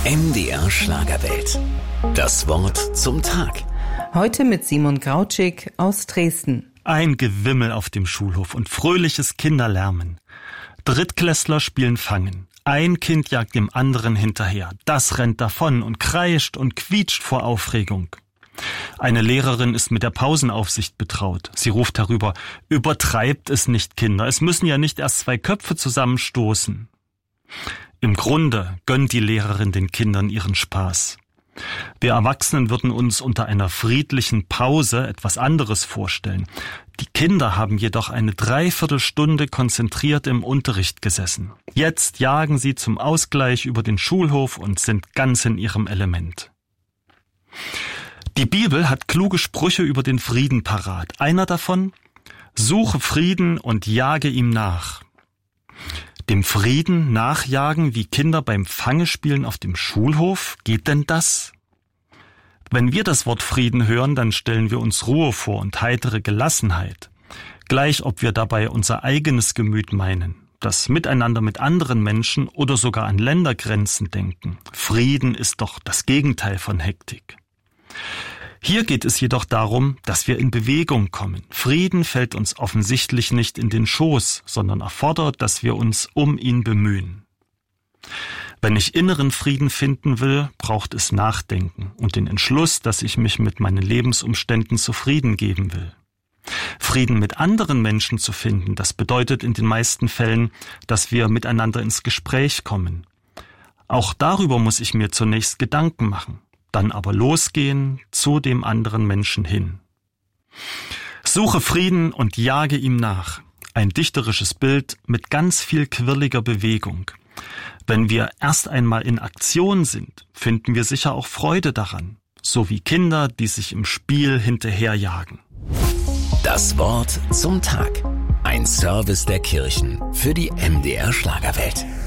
MDR Schlagerwelt. Das Wort zum Tag. Heute mit Simon Grautschik aus Dresden. Ein Gewimmel auf dem Schulhof und fröhliches Kinderlärmen. Drittklässler spielen Fangen. Ein Kind jagt dem anderen hinterher. Das rennt davon und kreischt und quietscht vor Aufregung. Eine Lehrerin ist mit der Pausenaufsicht betraut. Sie ruft herüber: Übertreibt es nicht, Kinder. Es müssen ja nicht erst 2 Köpfe zusammenstoßen. Im Grunde gönnt die Lehrerin den Kindern ihren Spaß. Wir Erwachsenen würden uns unter einer friedlichen Pause etwas anderes vorstellen. Die Kinder haben jedoch eine Dreiviertelstunde konzentriert im Unterricht gesessen. Jetzt jagen sie zum Ausgleich über den Schulhof und sind ganz in ihrem Element. Die Bibel hat kluge Sprüche über den Frieden parat. Einer davon: Suche Frieden und jage ihm nach. Dem Frieden nachjagen wie Kinder beim Fangespielen auf dem Schulhof? Geht denn das? Wenn wir das Wort Frieden hören, dann stellen wir uns Ruhe vor und heitere Gelassenheit. Gleich ob wir dabei unser eigenes Gemüt meinen, das Miteinander mit anderen Menschen oder sogar an Ländergrenzen denken. Frieden ist doch das Gegenteil von Hektik. Hier geht es jedoch darum, dass wir in Bewegung kommen. Frieden fällt uns offensichtlich nicht in den Schoß, sondern erfordert, dass wir uns um ihn bemühen. Wenn ich inneren Frieden finden will, braucht es Nachdenken und den Entschluss, dass ich mich mit meinen Lebensumständen zufrieden geben will. Frieden mit anderen Menschen zu finden, das bedeutet in den meisten Fällen, dass wir miteinander ins Gespräch kommen. Auch darüber muss ich mir zunächst Gedanken machen. Dann aber losgehen zu dem anderen Menschen hin. Suche Frieden und jage ihm nach. Ein dichterisches Bild mit ganz viel quirliger Bewegung. Wenn wir erst einmal in Aktion sind, finden wir sicher auch Freude daran. So wie Kinder, die sich im Spiel hinterherjagen. Das Wort zum Tag. Ein Service der Kirchen für die MDR Schlagerwelt.